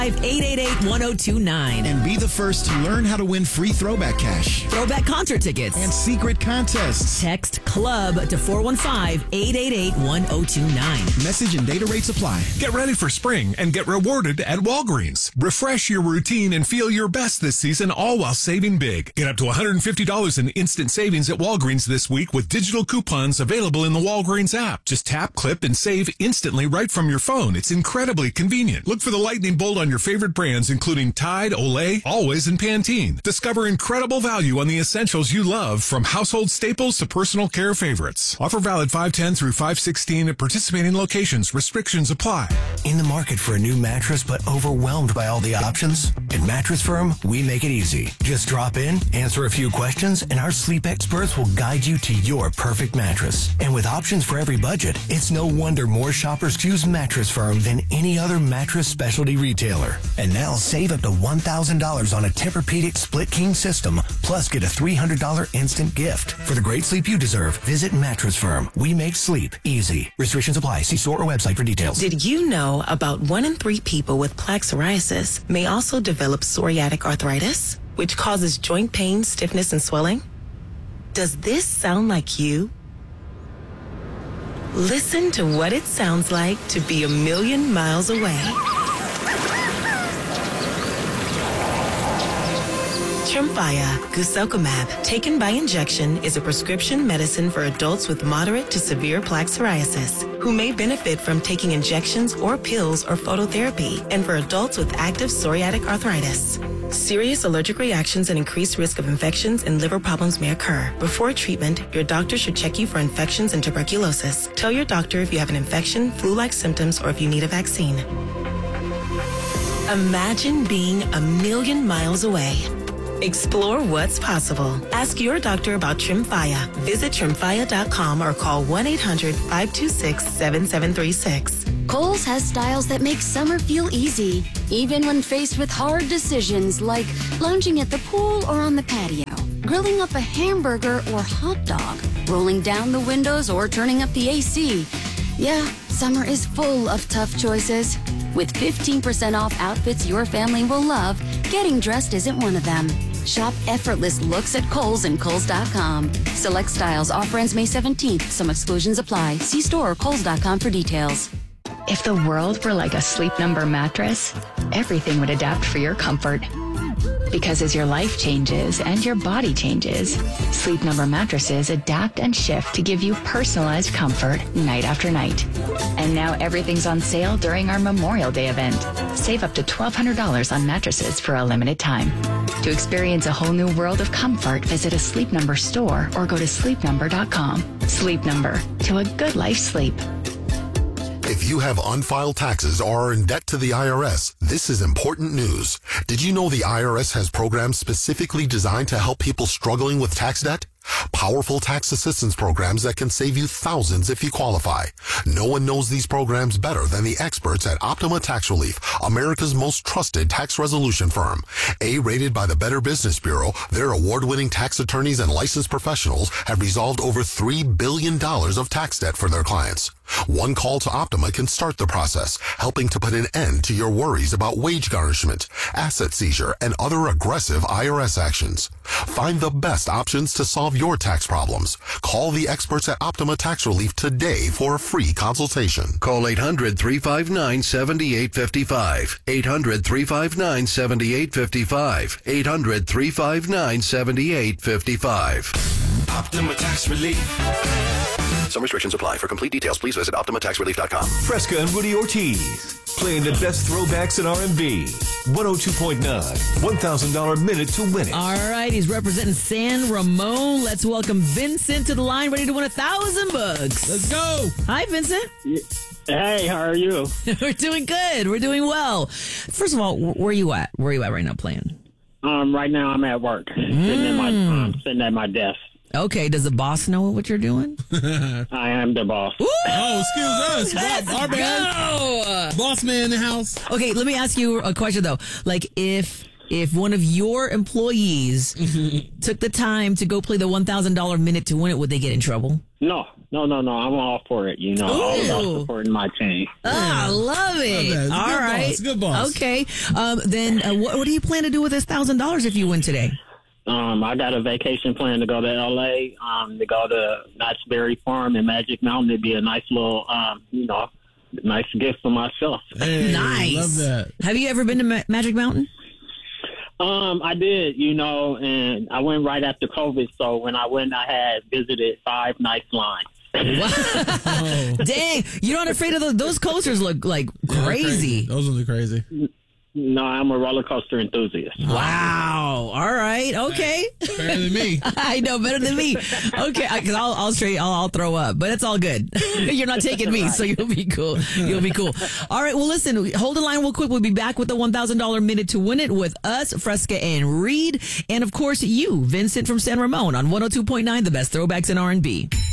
888-1029. And be the first to learn how to win free throwback cash Throwback concert tickets. and secret contests. Text CLUB to 415-888-1029. Message and data rates apply. Get ready for spring and get rewarded at Walgreens. Refresh your routine and feel your best this season, all while saving big. Get up to $150 in instant savings at Walgreens this week with digital coupons available in the Walgreens app. Just tap, clip, and save instantly right from your phone. It's incredibly convenient. Look for the lightning bolt on your favorite brands, including Tide, Olay, Always, and Pantene. Discover incredible value on the essentials you love, from household staples to personal care favorites. Offer valid 5/10 through 5/16 at participating locations. Restrictions apply. In the market for a new mattress but overwhelmed by all the options? At Mattress Firm, we make it easy. Just drop in, answer a few questions, and our sleep experts will guide you to your perfect mattress. And with options for every budget, it's no wonder more shoppers choose Mattress Firm than any other mattress specialty retailer. And now save up to $1,000 on a Tempur-Pedic split king system, plus get a $300 instant gift. For the great sleep you deserve, visit Mattress Firm. We make sleep easy. Restrictions apply. See store or website for details. Did you know about 1 in 3 people with plaque psoriasis may also develop psoriatic arthritis, which causes joint pain, stiffness, and swelling? Does this sound like you? Listen to what it sounds like to be a million miles away. Tremfya guselkumab, taken by injection, is a prescription medicine for adults with moderate to severe plaque psoriasis who may benefit from taking injections or pills or phototherapy, and for adults with active psoriatic arthritis. Serious allergic reactions and increased risk of infections and liver problems may occur. Before treatment, your doctor should check you for infections and tuberculosis. Tell your doctor if you have an infection, flu-like symptoms, or if you need a vaccine. Imagine being a million miles away. Explore what's possible. Ask your doctor about Tremfya. Visit Tremfya.com or call 1-800-526-7736. Kohl's has styles that make summer feel easy, even when faced with hard decisions like lounging at the pool or on the patio, grilling up a hamburger or hot dog, rolling down the windows or turning up the AC. Yeah, summer is full of tough choices. With 15% off outfits your family will love, getting dressed isn't one of them. Shop effortless looks at Kohl's and Kohl's.com. Select styles offer ends May 17th. Some exclusions apply. See store or Kohl's.com for details. If the world were like a Sleep Number mattress, everything would adapt for your comfort. Because as your life changes and your body changes, Sleep Number mattresses adapt and shift to give you personalized comfort night after night. And now everything's on sale during our Memorial Day event. Save up to $1,200 on mattresses for a limited time. To experience a whole new world of comfort, visit a Sleep Number store or go to sleepnumber.com. Sleep Number, to a good night's sleep. If you have unfiled taxes or are in debt to the IRS, this is important news. Did you know the IRS has programs specifically designed to help people struggling with tax debt? Powerful tax assistance programs that can save you thousands if you qualify. No one knows these programs better than the experts at Optima Tax Relief, America's most trusted tax resolution firm. A-rated by the Better Business Bureau, their award-winning tax attorneys and licensed professionals have resolved over $3 billion of tax debt for their clients. One call to Optima can start the process, helping to put an end to your worries about wage garnishment, asset seizure, and other aggressive IRS actions. Find the best options to solve your tax problems. Call the experts at Optima Tax Relief today for a free consultation. Call 800-359-7855. 800-359-7855. 800-359-7855. Optima Tax Relief. Some restrictions apply. For complete details, please visit OptimaTaxRelief.com. Fresca and Woody Ortiz, playing the best throwbacks in R&B. 102.9, $1,000 minute to win it. All right, he's representing San Ramon. Let's welcome Vincent to the line, ready to win $1,000. Let's go. Hi, Vincent. Hey, how are you? We're doing good. We're doing well. First of all, where are you at? Where are you at right now playing? Right now I'm at work, sitting at my desk. Okay, does the boss know what you're doing? I am the boss. Ooh, excuse us. Our bad. Boss man in the house. Okay, let me ask you a question, though. Like, if one of your employees took the time to go play the $1,000 minute to win it, would they get in trouble? No. No, I'm all for it. You know, all about supporting my team. I love it. All right. Good boss. Okay. Then what do you plan to do with this $1,000 if you win today? I got a vacation plan to go to L.A., to go to Knott's Berry Farm and Magic Mountain. It'd be a nice little, nice gift for myself. Hey, nice. Love that. Have you ever been to Magic Mountain? I did, and I went right after COVID. So when I went, I had visited 5 nice lines. Wow. Dang. You're not afraid of those coasters look like crazy. Those ones are crazy. No, I'm a roller coaster enthusiast. Wow. All right. Okay. Better than me. I know, better than me. Okay, because I'll throw up, but it's all good. You're not taking me, so you'll be cool. You'll be cool. All right. Well, listen, hold the line real quick. We'll be back with the $1,000 minute to win it with us, Fresca and Reed, and of course you, Vincent from San Ramon on 102.9, the best throwbacks in R&B.